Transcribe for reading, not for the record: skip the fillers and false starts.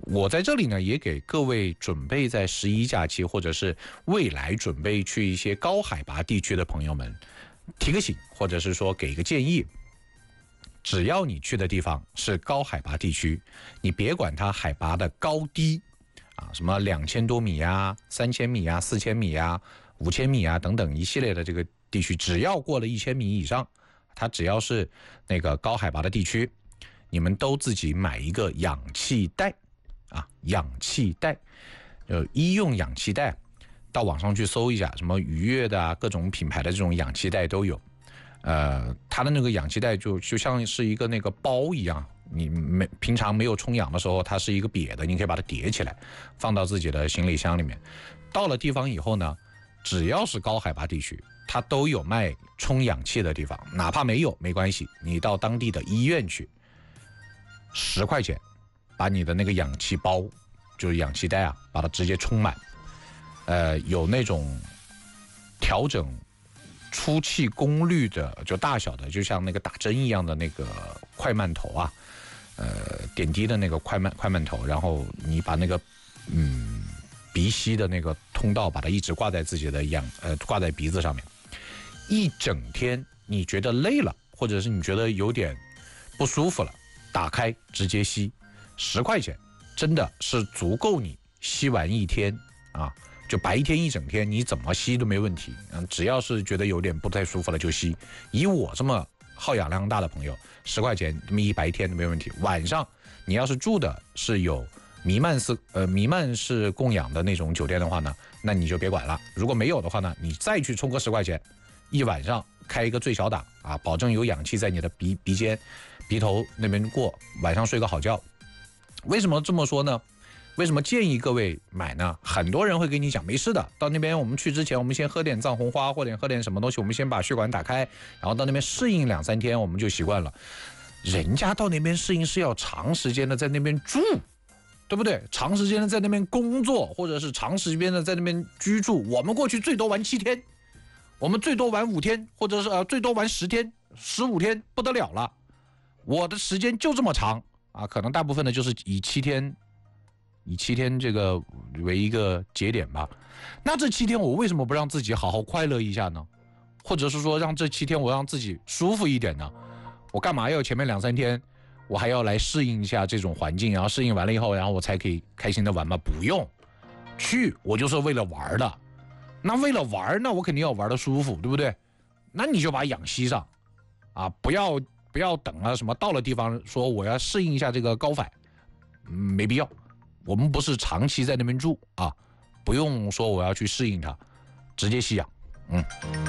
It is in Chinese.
我在这里呢，也给各位准备在11假期或者是未来准备去一些高海拔地区的朋友们提个醒，或者是说给一个建议。只要你去的地方是高海拔地区，你别管它海拔的高低啊，什么2000多米啊、3000米啊、4000米啊、5000米啊等等一系列的这个地区，只要过了1000米以上，它只要是那个高海拔的地区，你们都自己买一个氧气袋啊，氧气袋，医用氧气袋，到网上去搜一下，什么愉悦的啊，各种品牌的这种氧气袋都有。它的那个氧气袋就像是一个那个包一样，你平常没有充氧的时候，它是一个瘪的，你可以把它叠起来，放到自己的行李箱里面。到了地方以后呢，只要是高海拔地区，它都有卖充氧气的地方，哪怕没有没关系，你到当地的医院去，10块钱，把你的那个氧气包，就是氧气袋啊，把它直接充满。有那种调整出气功率的，就大小的，就像那个打针一样的那个快慢头啊，点滴的那个快慢头，然后你把那个鼻息的那个通道，把它一直挂在自己的挂在鼻子上面，一整天你觉得累了，或者是你觉得有点不舒服了，打开直接吸，10块钱，真的是足够你吸完一天啊。就白天一整天，你怎么吸都没问题。只要是觉得有点不太舒服了就吸。以我这么耗氧量大的朋友，10块钱这么一白天都没问题。晚上你要是住的是有弥漫式供氧的那种酒店的话呢，那你就别管了。如果没有的话呢，你再去充个10块钱，一晚上开一个最小档啊，保证有氧气在你的鼻尖、鼻头那边过，晚上睡个好觉。为什么这么说呢？为什么建议各位买呢？很多人会跟你讲没事的，到那边我们去之前，我们先喝点藏红花，或者喝点什么东西，我们先把血管打开，然后到那边适应2-3天，我们就习惯了。人家到那边适应是要长时间的在那边住，对不对？长时间的在那边工作，或者是长时间的在那边居住。我们过去最多玩7天，我们最多玩5天，或者是最多玩10天、15天，不得了了。我的时间就这么长啊，可能大部分的就是以7天这个为一个节点吧。那这7天我为什么不让自己好好快乐一下呢？或者是说让这7天我让自己舒服一点呢？我干嘛要前面2-3天我还要来适应一下这种环境，然后适应完了以后，然后我才可以开心的玩吗？不用，去我就是为了玩的。那为了玩，那我肯定要玩的舒服，对不对？那你就把氧吸上啊，不要等了什么到了地方说我要适应一下这个高反，没必要。我们不是长期在那边住啊，不用说我要去适应它，直接吸氧。